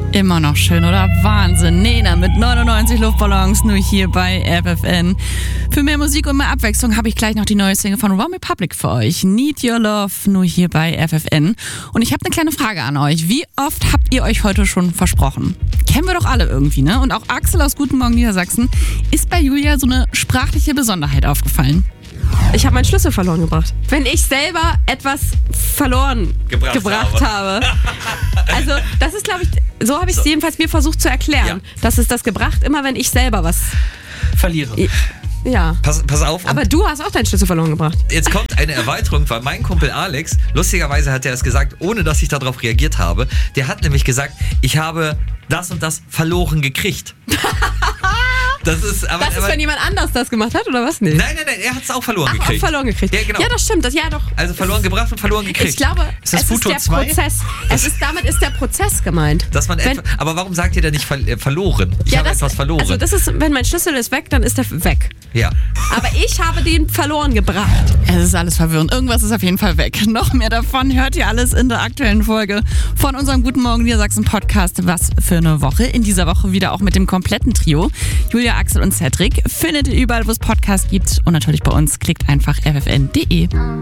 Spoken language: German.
Immer noch schön, oder? Wahnsinn. Nena mit 99 Luftballons, nur hier bei FFN. Für mehr Musik und mehr Abwechslung habe ich gleich noch die neue Single von OneRepublic für euch. Need Your Love, nur hier bei FFN. Und ich habe eine kleine Frage an euch. Wie oft habt ihr euch heute schon versprochen? Kennen wir doch alle irgendwie, ne? Und auch Axel aus Guten Morgen Niedersachsen. Ist bei Julia so eine sprachliche Besonderheit aufgefallen? Ich habe meinen Schlüssel verloren gebracht. Wenn ich selber etwas verloren gebracht habe. Also das ist, glaube ich, so habe ich es jedenfalls mir versucht zu erklären. Ja. Das ist das gebracht, immer wenn ich selber was verliere. Ja. Pass auf. Aber du hast auch deinen Schlüssel verloren gebracht. Jetzt kommt eine Erweiterung, weil mein Kumpel Alex, lustigerweise hat er es gesagt, ohne dass ich darauf reagiert habe. Der hat nämlich gesagt, ich habe das und das verloren gekriegt. Das ist, wenn jemand anders das gemacht hat, oder was? Nee. Nein, er hat es auch verloren gekriegt. Auch verloren gekriegt. Ja, genau. Ja, das stimmt. Ja, doch. Also verloren gebracht und verloren gekriegt. Ich glaube, ist das es Futur ist der 2? Prozess. Damit ist der Prozess gemeint. Dass man aber warum sagt ihr denn nicht verloren? Ich habe etwas verloren. Also das ist, wenn mein Schlüssel ist weg, dann ist der weg. Ja. Aber ich habe den verloren gebracht. Es ist alles verwirrend. Irgendwas ist auf jeden Fall weg. Noch mehr davon hört ihr alles in der aktuellen Folge von unserem Guten Morgen Niedersachsen Podcast. Was für eine Woche. In dieser Woche wieder auch mit dem kompletten Trio. Julia, Axel und Cedric findet ihr überall, wo es Podcasts gibt. Und natürlich bei uns. Klickt einfach ffn.de.